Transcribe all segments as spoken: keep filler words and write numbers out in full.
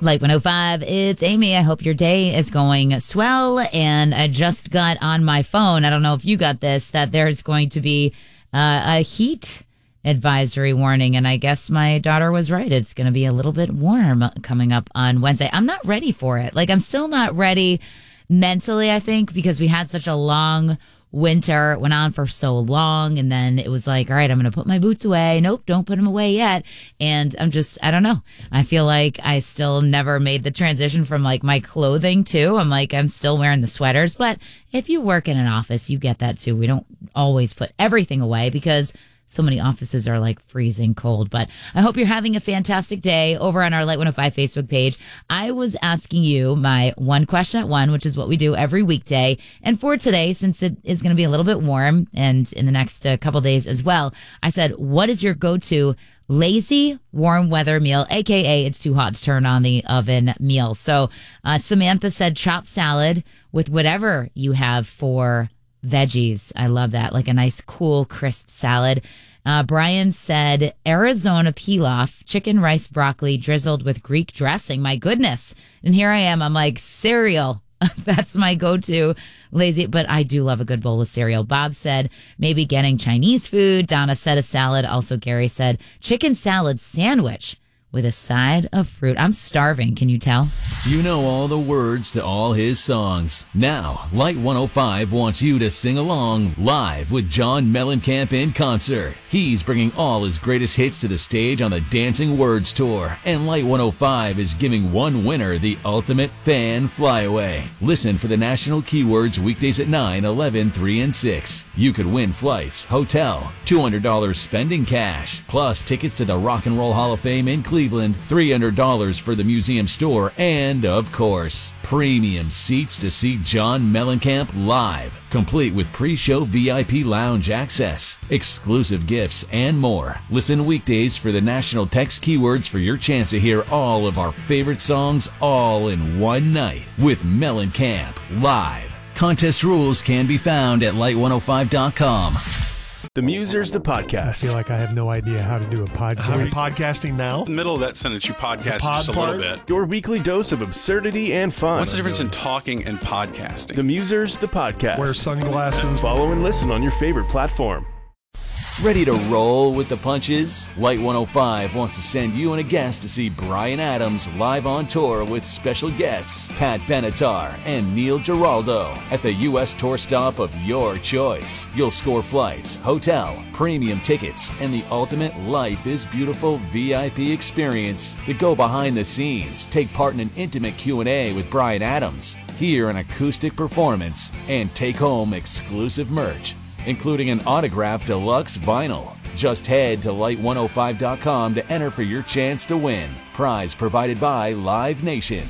Light one oh five, it's Amy. I hope your day is going swell. And I just got on my phone, I don't know if you got this, that there's going to be uh, a heat advisory warning. And I guess my daughter was right. It's going to be a little bit warm coming up on Wednesday. I'm not ready for it. Like, I'm still not ready mentally, I think, because we had such a long winter. It went on for so long, and then it was like, all right, I'm going to put my boots away. Nope, don't put them away yet. And I'm just, I don't know. I feel like I still never made the transition from like my clothing too. I'm like, I'm still wearing the sweaters. But if you work in an office, you get that too. We don't always put everything away because so many offices are like freezing cold. But I hope you're having a fantastic day over on our Light one oh five Facebook page. I was asking you my one question at one, which is what we do every weekday. And for today, since it is going to be a little bit warm and in the next uh, couple days as well, I said, what is your go-to lazy warm weather meal, aka it's too hot to turn on the oven meal? So uh, Samantha said chopped salad with whatever you have for veggies. I love that. Like a nice, cool, crisp salad. Uh, Brian said Arizona pilaf, chicken, rice, broccoli, drizzled with Greek dressing. My goodness. And here I am. I'm like, cereal. That's my go-to lazy, but I do love a good bowl of cereal. Bob said maybe getting Chinese food. Donna said a salad. Also, Gary said chicken salad sandwich with a side of fruit. I'm starving, can you tell? You know all the words to all his songs. Now, Light one oh five wants you to sing along live with John Mellencamp in concert. He's bringing all his greatest hits to the stage on the Dancing Words Tour, and Light one oh five is giving one winner the ultimate fan flyaway. Listen for the national keywords weekdays at nine, eleven, three, and six. You could win flights, hotel, two hundred dollars spending cash, plus tickets to the Rock and Roll Hall of Fame in Cleveland, three hundred dollars for the museum store, and, of course, premium seats to see John Mellencamp live, complete with pre-show V I P lounge access, exclusive gifts, and more. Listen weekdays for the national text keywords for your chance to hear all of our favorite songs all in one night with Mellencamp live. Contest rules can be found at light one oh five dot com. The Musers, the podcast. I feel like I have no idea how to do a podcast. Are we podcasting now? In the middle of that sentence, you podcast just a little bit. Your weekly dose of absurdity and fun. What's the difference in talking and podcasting? The Musers, the podcast. Wear sunglasses. Follow and listen on your favorite platform. Ready to roll with the punches? Light one oh five wants to send you and a guest to see Bryan Adams live on tour with special guests Pat Benatar and Neil Giraldo at the U S tour stop of your choice. You'll score flights, hotel, premium tickets, and the ultimate Life is Beautiful V I P experience to go behind the scenes, take part in an intimate Q and A with Bryan Adams, hear an acoustic performance, and take home exclusive merch, including an autographed deluxe vinyl. Just head to light one oh five dot com to enter for your chance to win. Prize provided by Live Nation.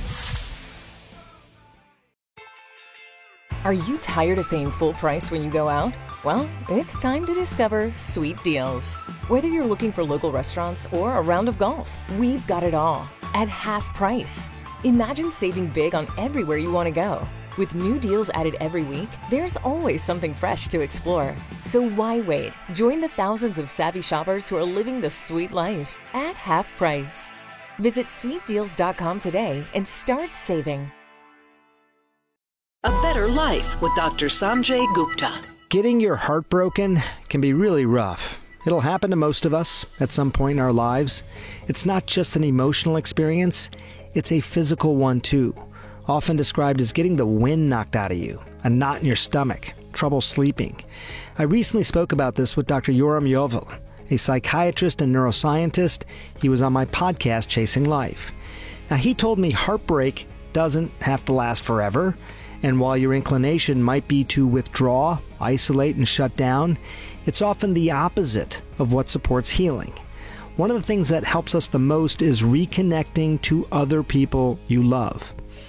Are you tired of paying full price when you go out? Well, it's time to discover Sweet Deals. Whether you're looking for local restaurants or a round of golf, we've got it all at half price. Imagine saving big on everywhere you want to go. With new deals added every week, there's always something fresh to explore. So why wait? Join the thousands of savvy shoppers who are living the sweet life at half price. Visit sweet deals dot com today and start saving. A Better Life with Doctor Sanjay Gupta. Getting your heart broken can be really rough. It'll happen to most of us at some point in our lives. It's not just an emotional experience, it's a physical one too. Often described as getting the wind knocked out of you, a knot in your stomach, trouble sleeping. I recently spoke about this with Doctor Yoram Yovel, a psychiatrist and neuroscientist. He was on my podcast, Chasing Life. Now, he told me heartbreak doesn't have to last forever, and while your inclination might be to withdraw, isolate, and shut down, it's often the opposite of what supports healing. One of the things that helps us the most is reconnecting to other people you love.